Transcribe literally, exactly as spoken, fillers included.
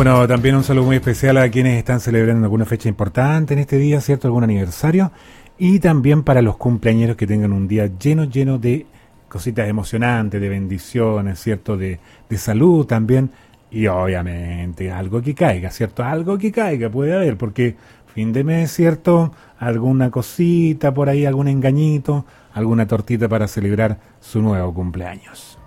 Bueno, también un saludo muy especial a quienes están celebrando alguna fecha importante en este día, ¿cierto? Algún aniversario. Y también para los cumpleañeros que tengan un día lleno, lleno de cositas emocionantes, de bendiciones, ¿cierto? De, de salud también. Y obviamente algo que caiga, ¿cierto? Algo que caiga puede haber, porque fin de mes, ¿cierto? Alguna cosita por ahí, algún engañito, alguna tortita para celebrar su nuevo cumpleaños.